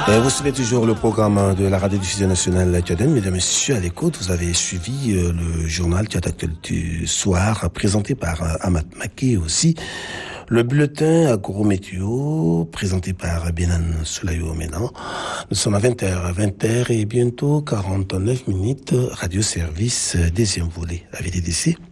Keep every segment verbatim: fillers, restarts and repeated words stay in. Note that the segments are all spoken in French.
Et vous suivez toujours le programme de la radio-diffusion nationale tchadienne. Mesdames et messieurs, à l'écoute, vous avez suivi le journal Tchad Actuel du soir, présenté par Amat Maki aussi. Le bulletin agro-météo, présenté par Benan Soulayo Ménan. Nous sommes à vingt heures, vingt heures et bientôt quarante-neuf minutes, radio-service, deuxième volet, la V D D C.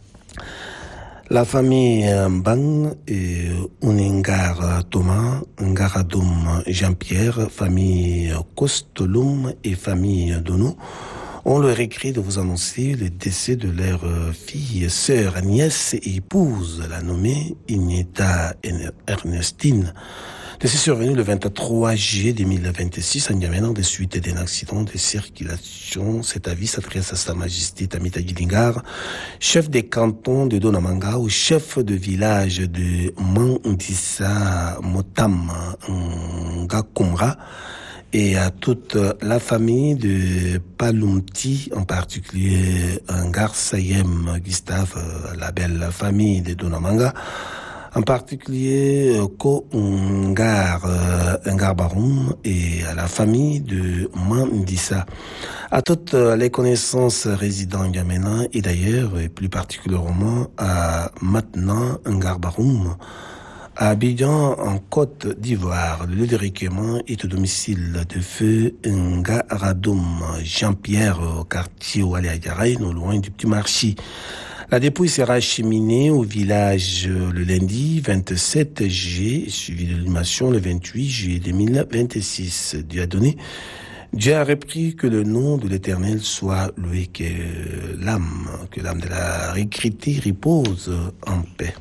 La famille Mbang et Uningar Thomas, Ngaradoum Jean-Pierre, famille Kostolum et famille Dono ont le regret de vous annoncer le décès de leur fille, sœur, nièce et épouse, la nommée Igneta Ernestine. Décès survenu le vingt-trois juillet deux mille vingt-six à N'Djamena des suites d'un accident de circulation. Cet avis s'adresse à Sa Majesté Tamita Gilingar, chef des cantons de Donamanga ou chef de village de Mandissa Motam Ngakumra, et à toute la famille de Palumti, en particulier Ngar Sayem Gustave, la belle famille de Donamanga, en particulier Ko Ngar, Ngar Barum, et à la famille de Mandissa. À toutes les connaissances résidant N'Djamena et d'ailleurs, et plus particulièrement à maintenant Ngar Barum, à Abidjan, en Côte d'Ivoire, le lieu de recueillement est au domicile de feu Ngaradoum Jean-Pierre, au quartier Oualiagaray, non loin du petit marché. La dépouille sera acheminée au village le lundi vingt-sept juillet, suivi de l'inhumation le vingt-huit juillet deux mille vingt-six. Dieu a donné, Dieu a repris, que le nom de l'Éternel soit loué, que l'âme, que l'âme de la regrettée repose en paix.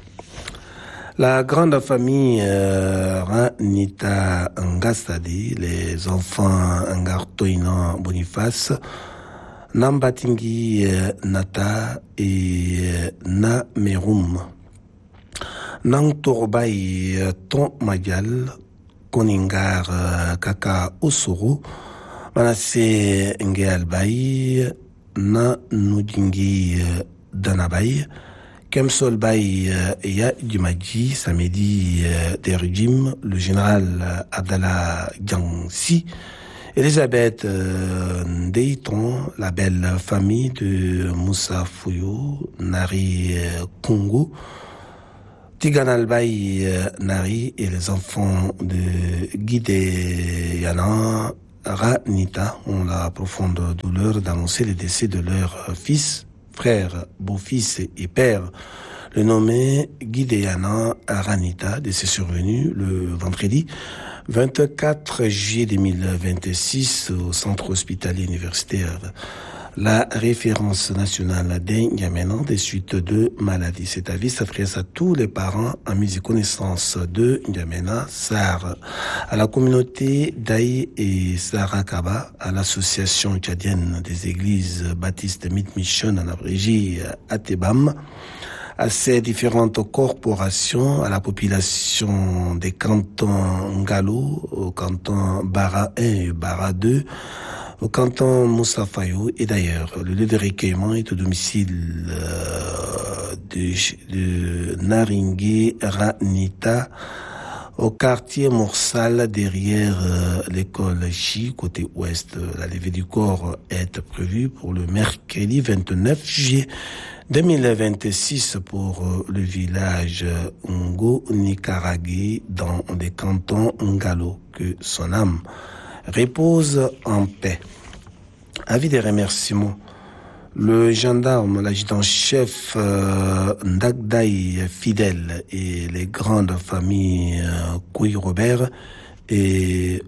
La grande famille euh, Ranita Ngastade, les enfants Ngartoinan Boniface, Nambatingi euh, Nata et euh, Namerum, Nangtorbaï euh, Ton Magyal, Koningar euh, Kaka Osoro, Manassé Ngealbaï, Na Nudingi euh, Danabaï, Kemsol Bay Ya Dumadji, samedi des régimes, le général Abdallah Djangsi, Elisabeth Ndeiton, la belle famille de Moussa Fouyo, Nari Congo, Tiganal Bay Nari et les enfants de Guidé Yana Ranita ont la profonde douleur d'annoncer le décès de leur fils, frère, beau-fils et père, le nommé Guidéana Aranita, décès survenu le vendredi vingt-quatre juillet deux mille vingt-six au centre hospitalier universitaire. La référence nationale d'N'Djamena des suites de maladies. Cet avis s'adresse à tous les parents, amis et connaissances de N'Djamena, Sar, à la communauté d'Aïe et Sarakaba, à l'association tchadienne des églises baptistes Mid-Mission en abrégé Atebam, à ces différentes corporations, à la population des cantons Ngalo, au canton Bara un et Bara deux, au canton Moussa Fayou, et d'ailleurs, le lieu de recueillement est au domicile euh, de, de Naringé Ranita, au quartier Morsal, derrière euh, l'école Chi, côté ouest. La levée du corps est prévue pour le mercredi vingt-neuf juillet deux mille vingt-six pour euh, le village Ngo Nikaragé dans les cantons Ngalo. Que son âme repose en paix. Avis des remerciements. Le gendarme, l'adjudant-chef euh, Ndagdaï Fidèle et les grandes familles euh, Kouy Robert et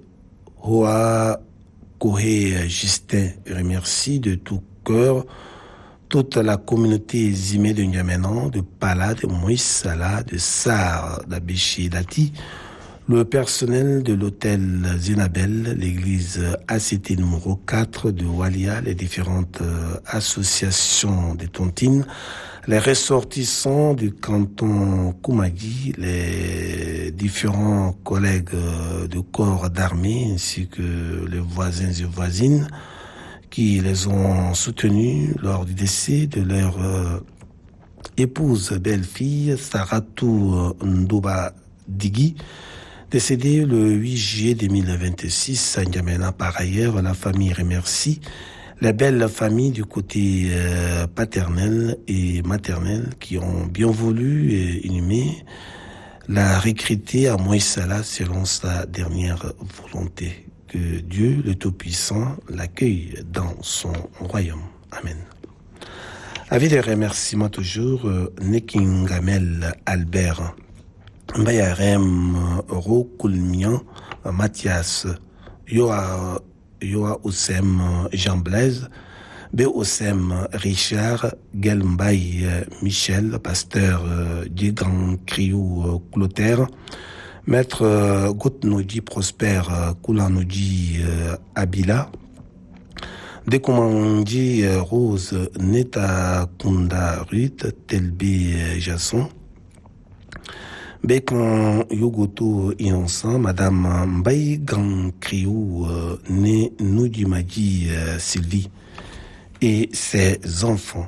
Hoa Kohé Justin remercie de tout cœur toute la communauté zimée de N'Djamena, de Pala, de Moïse Sala, de Sar, d'Abichi Dati, le personnel de l'hôtel Zenabel, l'église A C T numéro quatre de Walia, les différentes euh, associations des tontines, les ressortissants du canton Koumadi, les différents collègues euh, de corps d'armée, ainsi que les voisins et voisines qui les ont soutenus lors du décès de leur euh, épouse, belle-fille, Saratou Ndouba Digui, Décédé le huit juillet deux mille vingt-six à N'Djamena. Par ailleurs, la famille remercie les belles familles du côté euh, paternel et maternel qui ont bien voulu et inhumer la recruter à Moïsala selon sa dernière volonté. Que Dieu, le Tout-Puissant, l'accueille dans son royaume. Amen. Avis de remerciements toujours, euh, Nekingamel Albert, Mbayarem Ro Koulmian, Mathias, Yoa, Yoa Oussem Jean Blaise, B. Oussem Richard, Gelmbaye Michel, pasteur Djegan Kriou Clotaire, Maître Gotnoudi Prosper Koulanoudi Abila, Dekomandi Rose Neta Kunda Ruth Telbe Jasson, Bekan Yogoto Inonsan, Madame Mbaye Gang Kriou Né Noudimadi Sylvie et ses enfants.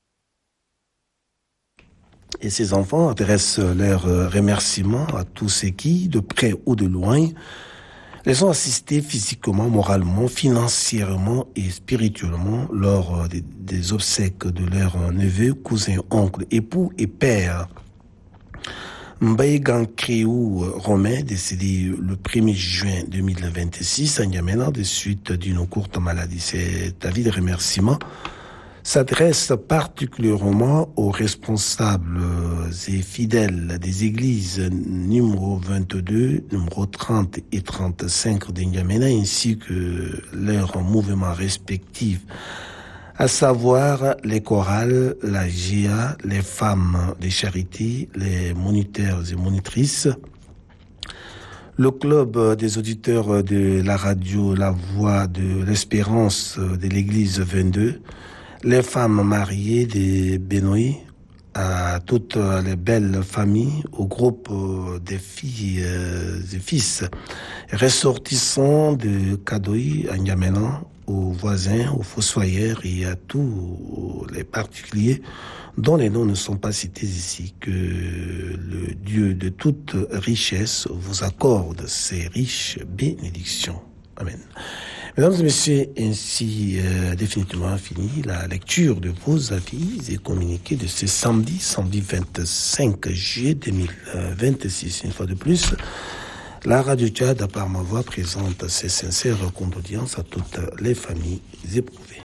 Et ces enfants adressent leurs remerciements à tous ceux qui, de près ou de loin, les ont assistés physiquement, moralement, financièrement et spirituellement lors des, des obsèques de leurs neveux, cousins, oncles, époux et pères. Mbaye Gang Kriou Romain, décédé le premier juin deux mille vingt-six à N'Djamena de suite d'une courte maladie. Cet avis de remerciement s'adresse particulièrement aux responsables et fidèles des églises numéro vingt-deux, numéro trente et trente-cinq de N'Djamena, ainsi que leurs mouvements respectifs, à savoir les chorales, la G A, les femmes de charité, les moniteurs et monitrices, le club des auditeurs de la radio La Voix de l'Espérance de l'église vingt-deux, les femmes mariées de Benoît, à toutes les belles familles, au groupe des filles et fils ressortissants de Kadoï à N'Djamena, aux voisins, aux fossoyeurs et à tous les particuliers dont les noms ne sont pas cités ici. Que le Dieu de toute richesse vous accorde ses riches bénédictions. Amen. Mesdames et messieurs, ainsi euh, définitivement fini la lecture de vos avis et communiqués de ce samedi, samedi vingt-cinq juillet deux mille vingt-six. Une fois de plus, la Radio Tchad, par ma voix, présente ses sincères condoléances à toutes les familles éprouvées.